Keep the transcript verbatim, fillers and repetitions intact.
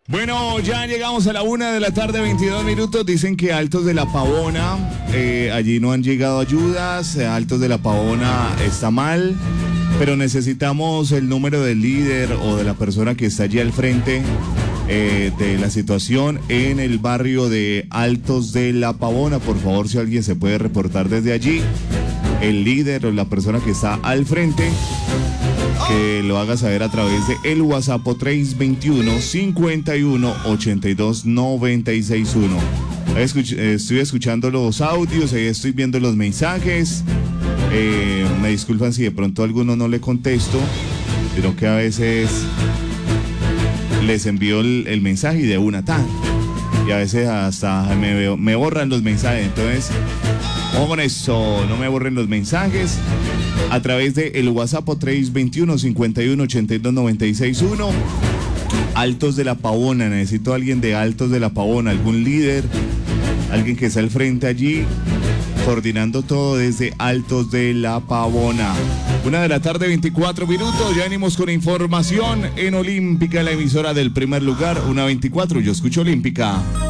Bueno, ya llegamos a la una de la tarde, veintidós minutos. Dicen que Altos de la Pavona, eh, allí no han llegado ayudas. Altos de la Pavona está mal, pero necesitamos el número del líder o de la persona que está allí al frente eh, de la situación en el barrio de Altos de la Pavona. Por favor, si alguien se puede reportar desde allí, el líder o la persona que está al frente, que lo haga saber a través de el WhatsApp tres dos uno, cinco uno, ocho dos, nueve seis uno. Escuch- estoy escuchando los audios, ahí estoy viendo los mensajes. Eh, me disculpan si de pronto a alguno no le contesto, pero que a veces les envío el, el mensaje y de una tan. Y a veces hasta me, veo, me borran los mensajes, entonces ojo con eso, no me borren los mensajes. A través de el WhatsApp tres dos uno, cinco uno, ocho dos, nueve seis uno. Altos de la Pavona, necesito a alguien de Altos de la Pavona, algún líder, alguien que está al frente allí, coordinando todo desde Altos de la Pavona. Una de la tarde, veinticuatro minutos, ya venimos con información en Olímpica, la emisora del primer lugar, una veinticuatro, yo escucho Olímpica.